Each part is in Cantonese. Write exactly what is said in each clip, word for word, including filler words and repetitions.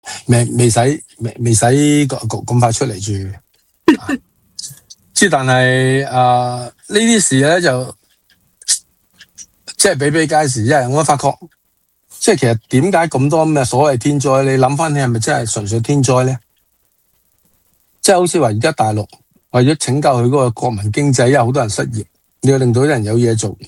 未未使未未使咁快出嚟住。之但係誒呢啲事咧就即係比比皆是，因為我發覺即係其實點解咁多咁嘅所謂天災，你諗翻起係咪真係純粹天災咧？即係好似話而家大陸為咗拯救佢嗰個國民經濟，因為好多人失業，你要令到啲人有嘢做，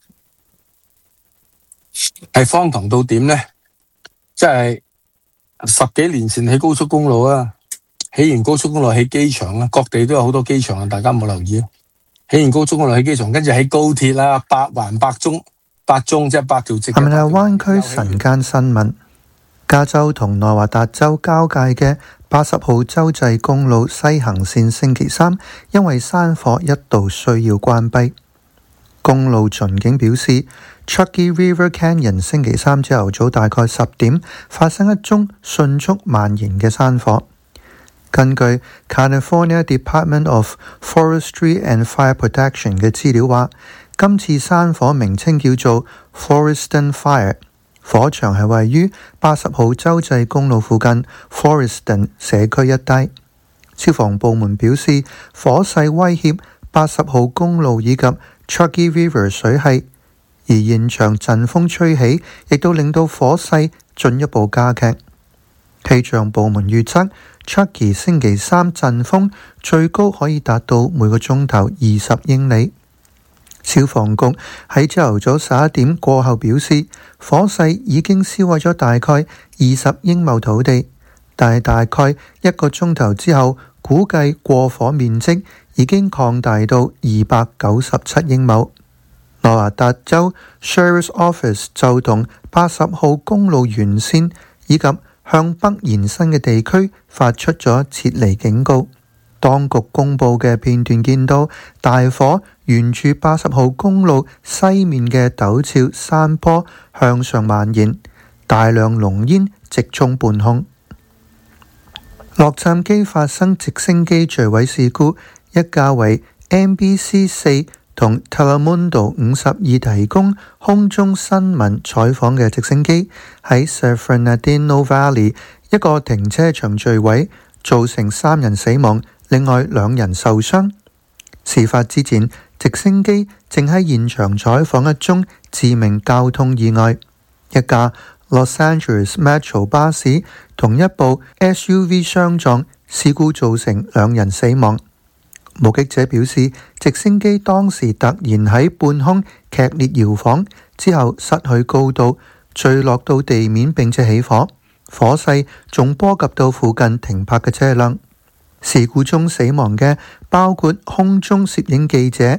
係荒唐到點咧？即係十幾年前起高速公路啊，起完高速公路起機場啊，各地都有好多機場啊，大家冇留意？起完高速公路起機場，跟住起高鐵啦，八環八中八中即係八條直。 係咪係灣區晨間新聞？加州同內華達州交界嘅八十號州際公路西行線星期三因為山火一度需要關閉。公路巡警表示 Truckee River Canyon 星期三朝頭早大概十點發生一宗迅速蔓延嘅山火。根據 California Department of Forestry and Fire Protection 嘅資料話，今次山火名稱叫做 Florestan Fire， 火場係位於八十號州際公路附近 Florestan 社區一帶。消防部門表示，火勢威脅八十號公路以及 Truckee River 水系，而現場陣風吹起，亦都令到火勢進一步加劇。氣象部門預測 Truckee 星期三陣風最高可以達到每個鐘頭二十英里。消防局喺朝頭早十一點過後表示，火勢已經燒毀咗大概二十英畝土地，但係大概一個鐘頭之後，估計過火面積已經擴大到二百九十七英畝。內華達州 Sheriff's Office 就同八十號公路沿線以及向北延伸嘅地區發出咗撤離警告。當局公佈嘅片段見到大火沿住八十號公路西面嘅陡峭山坡向上蔓延，大量濃煙直衝半空。洛杉磯發生直升機墜毀事故，一架為 N B C 四同 Telemundo 五十二提供空中新聞採訪嘅直升機喺 San Fernandino Valley 一個停車場墜毀，造成三人死亡，另外兩人受傷。事發之前，直升機正喺現場採訪一宗致命交通意外，一架 Los Angeles Metro 巴士同一部 S U V 相撞，事故造成兩人死亡。目擊者表示，直升機當時突然喺半空劇烈搖晃，之後失去高度，墜落到地面並且起火，火勢仲波及到附近停泊嘅車輛。事故中死亡嘅包括空中攝影記者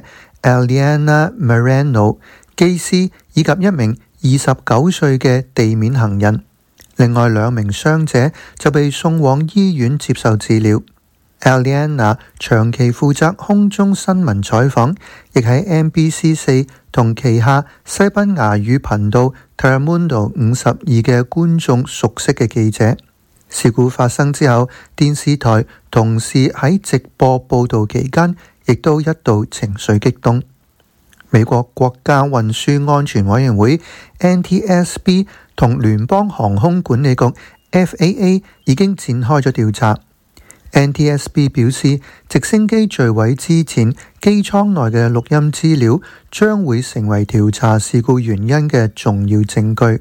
Eliana Moreno、機師以及一名二十九歲嘅地面行人。另外兩名傷者就被送往醫院接受治療。Eliana 長期負責空中新聞採訪，亦喺 N B C 四同旗下西班牙語頻道 Telemundo 五十二嘅觀眾熟悉嘅記者。事故發生之後，電視台同事喺直播報導期間，亦都一度情緒激動。美國國家運輸安全委員會 N T S B 同聯邦航空管理局 F A A 已經展開咗調查。N T S B 表示，直升機墜毀之前，機艙內嘅錄音資料將會成為調查事故原因嘅重要證據。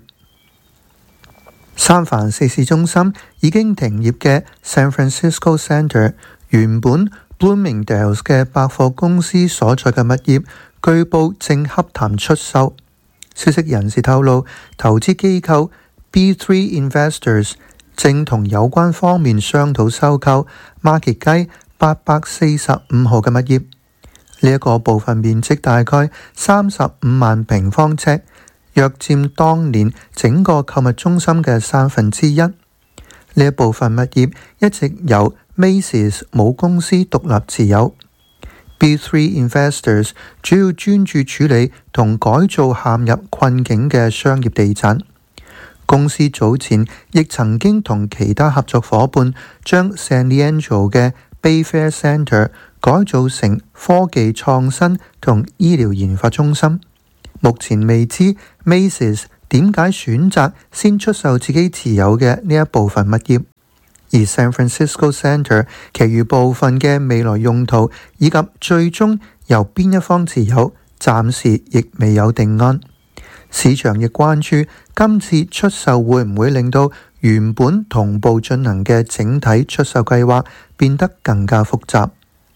三藩市市中心已經停業嘅 San Francisco Center， 原本 Bloomingdale's 嘅百貨公司所在嘅物業，據報正洽談出售。消息人士透露，投資機構 B three Investors正同有關方面商討收購馬歇街八百四十五號嘅物業。呢一個部分面積大概三十五萬平方尺，約佔當年整個購物中心嘅三分之一。呢一部分物業一直由 Macy's 母公司獨立持有。B three Investors 主要專注處理同改造陷入困境嘅商業地產。公司早前亦曾經同其他合作夥伴將 San Leandro 嘅 Bayfair Center 改造成科技創新同醫療研發中心。目前未知 Macy's 點解選擇先出售自己持有嘅呢一部分物業，而 San Francisco Center 其餘部分嘅未來用途以及最終由邊一方持有，暫時亦未有定案。市場亦關注今次出售會唔會令到原本同步進行嘅整體出售計劃變得更加複雜。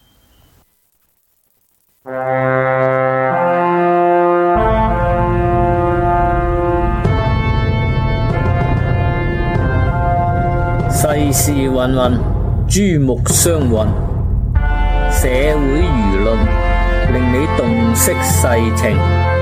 世事芸芸，珠目相混，社會輿論令你洞悉世情。